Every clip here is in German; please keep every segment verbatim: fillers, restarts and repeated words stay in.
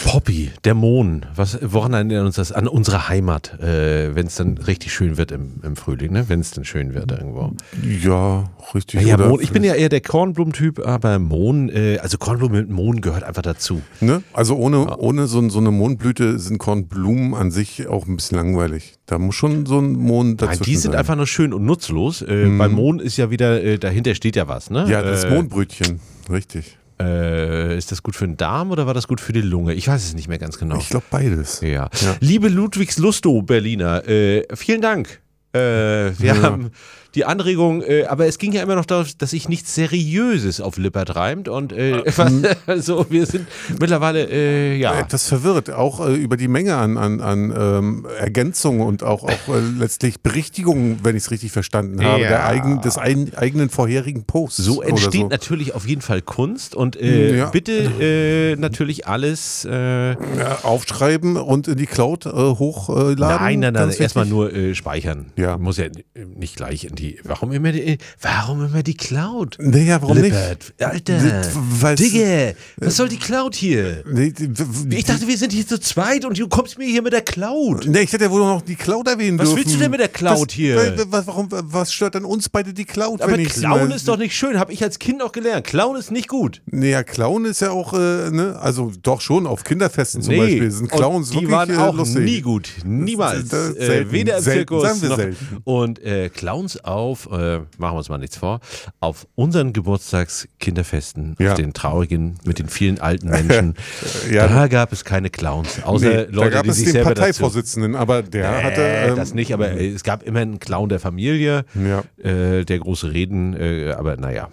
Poppy, der Mohn. Was, woran erinnert uns das? An unsere Heimat, äh, wenn es dann richtig schön wird im, im Frühling, ne? Wenn es dann schön wird irgendwo. Ja, richtig. Ja, oder Mohn, ich bin ja eher der Kornblumentyp, aber Mohn, äh, also Kornblumen mit Mohn gehört einfach dazu. Ne? Also ohne, Ja. ohne so, so eine Mohnblüte sind Kornblumen an sich auch ein bisschen langweilig. Da muss schon so ein Mohn dazwischen Nein, die sind sein. einfach nur schön und nutzlos. Äh, Mhm. Beim Mohn ist ja wieder, äh, dahinter steht ja was, ne? Ja, das äh, Mohnbrötchen, richtig. Äh, ist das gut für den Darm oder war das gut für die Lunge? Ich weiß es nicht mehr ganz genau. Ich glaube beides. Ja. Ja. Liebe Ludwigslustow Berliner, äh, vielen Dank. Äh, wir Ja. haben die Anregung, äh, aber es ging ja immer noch darauf, dass sich nichts Seriöses auf Lippert reimt und äh, also wir sind mittlerweile, äh, ja. Etwas verwirrt, auch äh, über die Menge an, an, an ähm, Ergänzungen und auch, auch äh, letztlich Berichtigungen, wenn ich es richtig verstanden habe, Ja. der eigen, des ein, eigenen vorherigen Posts. So entsteht oder so. natürlich auf jeden Fall Kunst und äh, Ja. bitte äh, natürlich alles. Äh, Ja, aufschreiben und in die Cloud äh, hochladen. nein, nein, nein, ganz erstmal wichtig. nur äh, speichern. Ja. Muss ja nicht gleich in die. Warum immer die, warum immer die Cloud? Naja, warum Lippert, Alter, nicht? Weil's- Digga, was soll die Cloud hier? Nee, die- w- Ich dachte, wir sind hier zu zweit und du kommst mir hier mit der Cloud. Nee, ich hätte ja wohl noch die Cloud erwähnen Was dürfen. willst du denn mit der Cloud was, hier? wa- wa- Warum, was stört denn uns beide die Cloud? Aber wenn ich Clown mal- ist doch nicht schön, habe ich als Kind auch gelernt. Clown ist nicht gut. Nee, ja, Clown ist ja auch, äh, ne, also doch schon, auf Kinderfesten zum Nee, Beispiel sind Clowns und die wirklich waren äh, auch lustig. nie gut. Niemals. Das- das- äh, selten. weder im Selten, Zirkus sagen wir noch. selten. Und äh, Clowns auf, äh, machen wir uns mal nichts vor, auf unseren Geburtstagskinderfesten, Ja. auf den traurigen, mit den vielen alten Menschen, Ja, da gab es keine Clowns. Außer nee, Leute, da gab die es sich den selber dazu. Parteivorsitzenden, aber der Nee, hatte. Ähm, das nicht, aber äh, es gab immer einen Clown der Familie, Ja. äh, der große Reden, äh, aber naja.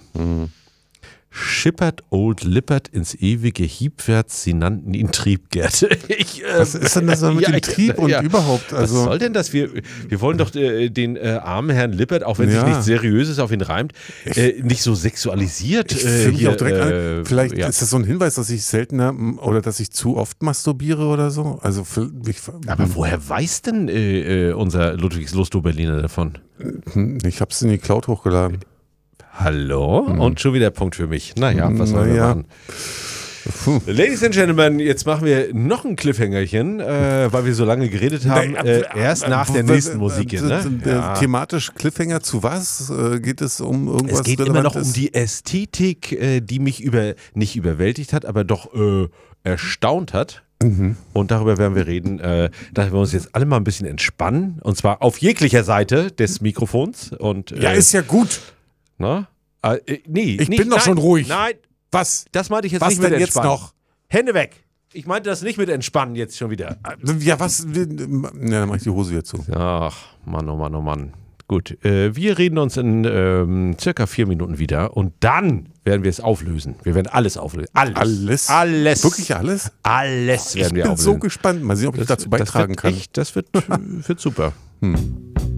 Schippert Old Lippert ins ewige Hiebwärts, sie nannten ihn Triebgärte. Ich, äh, Was ist denn das so mit ja, dem ich- Trieb und ja. überhaupt? Was Also, soll denn das? Wir, wir wollen doch äh, den äh, armen Herrn Lippert, auch wenn Ja. sich nichts Seriöses auf ihn reimt, äh, nicht so sexualisiert. ich äh, fühle mich hier, auch direkt äh, an. Vielleicht ja. ist das so ein Hinweis, dass ich seltener m, oder dass ich zu oft masturbiere oder so. Also, für, ich, Aber woher weiß denn äh, äh, unser Ludwigslustow Berliner davon? Hm, ich habe es in die Cloud hochgeladen. Hallo? Und schon wieder Punkt für mich. Naja, was sollen wir Naja. machen? Ladies and Gentlemen, jetzt machen wir noch ein Cliffhangerchen, äh, weil wir so lange geredet haben. Nee, Äh, äh, erst nach der äh, nächsten äh, Musik. äh, Ne? äh, Ja. Thematisch Cliffhanger zu was? Äh, Geht es um irgendwas Es geht immer noch um Relevantes? die Ästhetik, äh, die mich über, nicht überwältigt hat, aber doch äh, erstaunt hat. Mhm. Und darüber werden wir reden, äh, dass wir uns jetzt alle mal ein bisschen entspannen. Und zwar auf jeglicher Seite des Mikrofons. Und, äh, Ja, ist ja gut. na? Äh, äh, nee, Ich nicht, bin doch nein, schon ruhig. Nein, Was? das meinte ich jetzt Was nicht mit denn jetzt entspannen. noch? Hände weg. Ich meinte das nicht mit entspannen jetzt schon wieder. Ja, was? Ja, dann mach ich die Hose wieder zu. Ach, Mann, oh Mann, oh Mann. Gut, äh, wir reden uns in ähm, circa vier Minuten wieder und dann werden wir es auflösen. Wir werden alles auflösen. Alles. Alles? Alles. Wirklich alles? Alles werden Ich wir bin auflösen. so gespannt. Mal sehen, ob ich dazu beitragen das wird kann. Echt, das wird, wird super. Hm.